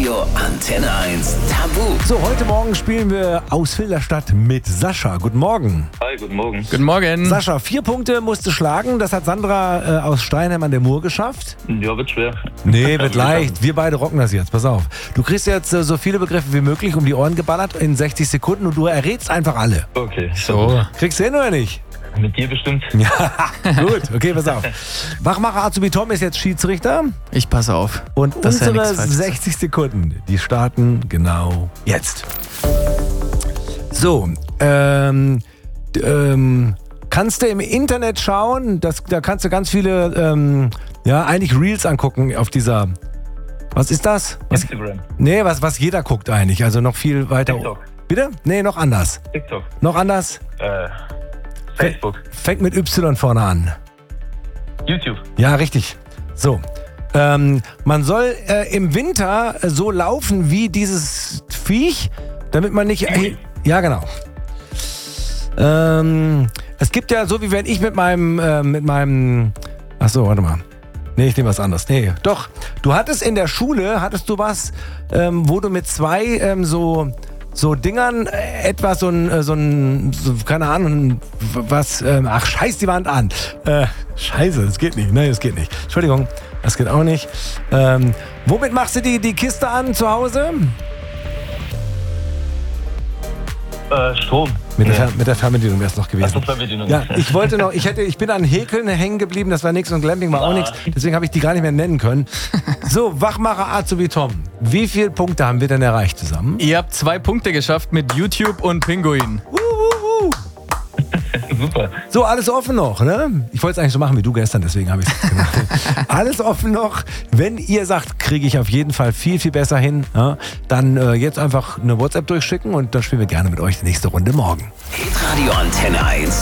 Radio Antenne 1 Tabu. So, heute Morgen spielen wir aus Filderstadt mit Sascha. Guten Morgen. Hi, guten Morgen. Guten Morgen. Sascha, 4 Punkte musst du schlagen. Das hat Sandra aus Steinheim an der Mur geschafft. Ja, wird schwer. Nee, wird leicht. Wir beide rocken das jetzt. Pass auf. Du kriegst jetzt so viele Begriffe wie möglich um die Ohren geballert in 60 Sekunden und du errätst einfach alle. Okay. So. Kriegst du hin oder nicht? Mit dir bestimmt. Ja, gut. Okay, pass auf. Wachmacher Azubi Tom ist jetzt Schiedsrichter. Ich passe auf. Und dass er unsere nichts Falsches 60 Sekunden, die starten genau jetzt. So, kannst du im Internet schauen, da kannst du ganz viele, eigentlich Reels angucken auf dieser, was ist das? Instagram. Nee, was jeder guckt eigentlich, also noch viel weiter. TikTok. Bitte? Nee, noch anders. TikTok. Noch anders? Facebook. Fängt mit Y vorne an. YouTube. Ja, richtig. So. Man soll im Winter so laufen wie dieses Viech, damit man nicht... Ja, genau. Es gibt ja so, wie wenn ich mit meinem... Achso, warte mal. Nee, ich nehme was anderes. Nee, doch. Du hattest in der Schule, was, wo du mit 2 so Dingern etwas so keine Ahnung, was, scheiß die Wand an. Scheiße, das geht nicht. Nein, das geht nicht. Entschuldigung, das geht auch nicht. Womit machst du die Kiste an zu Hause? Strom. Mit der Fernbedienung wäre es noch gewesen. Ach so, Fernbedienung. Ja, ich bin an Häkeln hängen geblieben, das war nichts und Glamping war auch nichts. Deswegen habe ich die gar nicht mehr nennen können. So, Wachmacher Azubi Tom. Wie viele Punkte haben wir denn erreicht zusammen? Ihr habt 2 Punkte geschafft mit YouTube und Pinguin. Super. So, alles offen noch, ne? Ich wollte es eigentlich so machen wie du gestern, deswegen habe ich es gemacht. Alles offen noch. Wenn ihr sagt, kriege ich auf jeden Fall viel, viel besser hin, ja, dann jetzt einfach eine WhatsApp durchschicken und dann spielen wir gerne mit euch die nächste Runde morgen. Hitradio Antenne 1.